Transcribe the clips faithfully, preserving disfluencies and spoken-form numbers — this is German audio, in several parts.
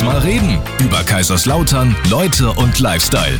Lass mal reden. Über Kaiserslautern, Leute und Lifestyle.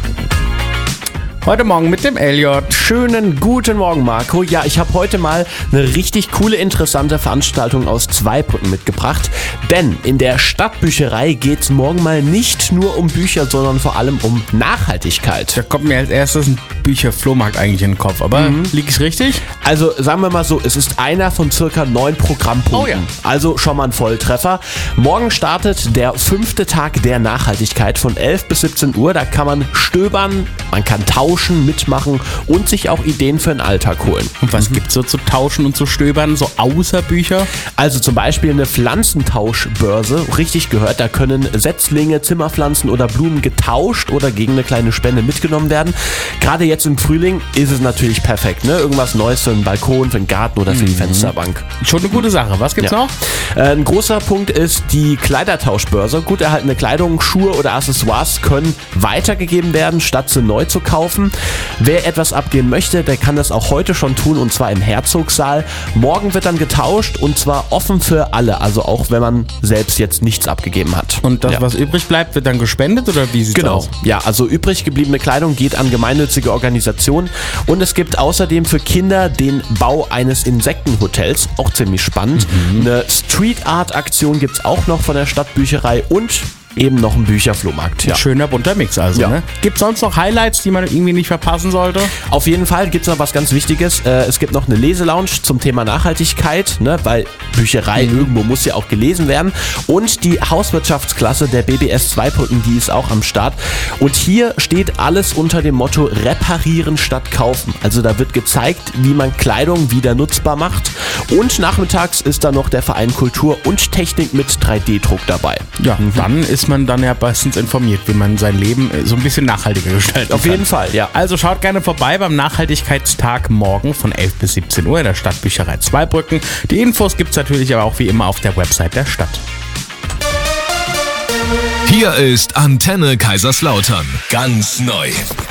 Heute Morgen mit dem Elliot. Schönen guten Morgen, Marco. Ja, ich habe heute mal eine richtig coole, interessante Veranstaltung aus Zweibrücken mitgebracht. Denn in der Stadtbücherei geht's morgen mal nicht nur um Bücher, sondern vor allem um Nachhaltigkeit. Da kommt mir als erstes ein Bücherflohmarkt eigentlich in den Kopf. Aber mhm. liege ich richtig? Also sagen wir mal so, es ist einer von circa neun Programmpunkten. Oh ja. Also schon mal ein Volltreffer. Morgen startet der fünfte Tag der Nachhaltigkeit von elf bis siebzehn Uhr. Da kann man stöbern, man kann tauschen, mitmachen und sich auch Ideen für den Alltag holen. Und was mhm. gibt's so zu tauschen und zu stöbern, so außer Bücher? Also zum Beispiel eine Pflanzentauschbörse, richtig gehört, da können Setzlinge, Zimmerpflanzen oder Blumen getauscht oder gegen eine kleine Spende mitgenommen werden. Gerade jetzt im Frühling ist es natürlich perfekt, ne? Irgendwas Neues für den Balkon, für den Garten oder für die mhm. Fensterbank. Schon eine gute Sache. Was gibt's ja. noch? Äh, ein großer Punkt ist die Kleidertauschbörse. Gut erhaltene Kleidung, Schuhe oder Accessoires können weitergegeben werden, statt sie neu zu kaufen. Wer etwas abgeben möchte, der kann das auch heute schon tun, und zwar im Herzogssaal. Morgen wird dann getauscht, und zwar offen für alle, also auch wenn man selbst jetzt nichts abgegeben hat. Und das, ja. was übrig bleibt, wird dann gespendet, oder wie sieht's genau. aus? Ja, also übrig gebliebene Kleidung geht an gemeinnützige Organisationen, und es gibt außerdem für Kinder den Bau eines Insektenhotels, auch ziemlich spannend. Mhm. Eine Street Art Aktion gibt es auch noch von der Stadtbücherei und eben noch ein Bücherflohmarkt. Ja. Ein schöner bunter Mix also. Ja. Ne? Gibt es sonst noch Highlights, die man irgendwie nicht verpassen sollte? Auf jeden Fall gibt es noch was ganz Wichtiges. Äh, es gibt noch eine Leselounge zum Thema Nachhaltigkeit, ne? Weil Bücherei mhm. irgendwo muss ja auch gelesen werden. Und die Hauswirtschaftsklasse der B B S Zweibrücken, die ist auch am Start. Und hier steht alles unter dem Motto Reparieren statt Kaufen. Also da wird gezeigt, wie man Kleidung wieder nutzbar macht. Und nachmittags ist da noch der Verein Kultur und Technik mit drei D Druck dabei. Ja, mhm. dann ist man dann ja bestens informiert, wie man sein Leben so ein bisschen nachhaltiger gestalten kann. Auf jeden Fall, ja. Also schaut gerne vorbei beim Nachhaltigkeitstag morgen von elf bis siebzehn Uhr in der Stadtbücherei Zweibrücken. Die Infos gibt es natürlich aber auch wie immer auf der Website der Stadt. Hier ist Antenne Kaiserslautern. Ganz neu.